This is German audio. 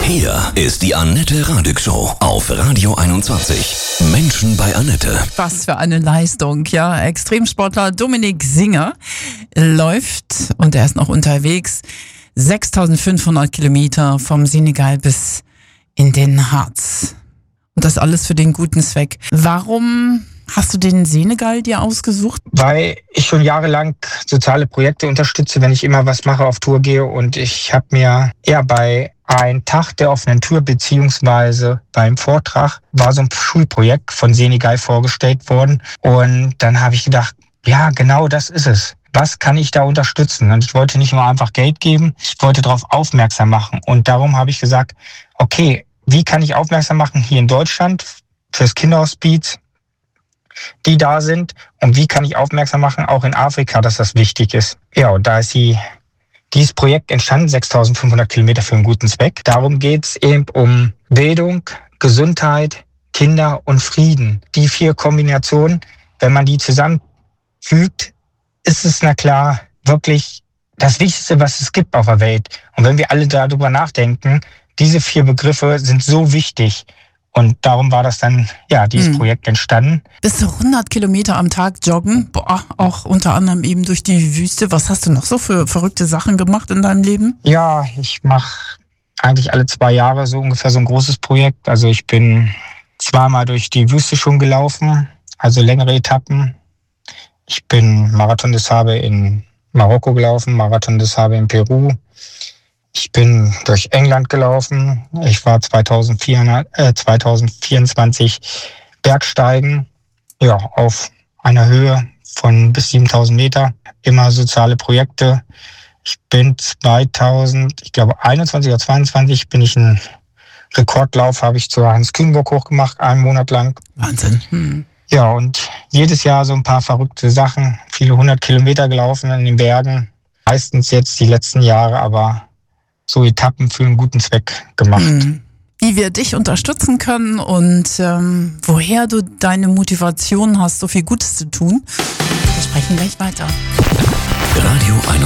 Hier ist die Annette Radig Show auf Radio 21. Menschen bei Annette. Was für eine Leistung, ja. Extremsportler Dominik Singer läuft, und er ist noch unterwegs, 6.500 Kilometer vom Senegal bis in den Harz. Und das alles für den guten Zweck. Warum hast du den Senegal dir ausgesucht? Weil ich schon jahrelang soziale Projekte unterstütze, wenn ich immer was mache, auf Tour gehe. Und ich habe mir bei einem Tag der offenen Tür beziehungsweise beim Vortrag war so ein Schulprojekt von Senegal vorgestellt worden. Und dann habe ich gedacht, ja, genau das ist es. Was kann ich da unterstützen? Und ich wollte nicht nur einfach Geld geben, ich wollte darauf aufmerksam machen. Und darum habe ich gesagt, okay, wie kann ich aufmerksam machen hier in Deutschland fürs Kinderhospiz, die da sind, und wie kann ich aufmerksam machen, auch in Afrika, dass das wichtig ist. Ja, und da ist dieses Projekt entstanden, 6.500 Kilometer für einen guten Zweck. Darum geht's eben um Bildung, Gesundheit, Kinder und Frieden. Die 4 Kombinationen, wenn man die zusammenfügt, ist es na klar wirklich das Wichtigste, was es gibt auf der Welt. Und wenn wir alle darüber nachdenken, diese 4 Begriffe sind so wichtig. Und darum war das dann, dieses Projekt entstanden. Bist du 100 Kilometer am Tag joggen? Boah, auch unter anderem eben durch die Wüste. Was hast du noch so für verrückte Sachen gemacht in deinem Leben? Ja, ich mache eigentlich alle 2 Jahre so ungefähr so ein großes Projekt. Also ich bin 2-mal durch die Wüste schon gelaufen, also längere Etappen. Ich bin Marathon des Sahara in Marokko gelaufen, Marathon des Sahara in Peru. Ich bin durch England gelaufen. Ich war 2024 Bergsteigen, auf einer Höhe von bis 7.000 Meter. Immer soziale Projekte. Ich bin 2021 oder 22 bin ich einen Rekordlauf, habe ich zur Hans-Kühnburg hochgemacht, 1 Monat lang. Wahnsinn. Ja, und jedes Jahr so ein paar verrückte Sachen. Viele 100 Kilometer gelaufen in den Bergen. Meistens jetzt die letzten Jahre, aber so Etappen für einen guten Zweck gemacht. Wie wir dich unterstützen können und woher du deine Motivation hast, so viel Gutes zu tun, wir sprechen gleich weiter. Radio 21.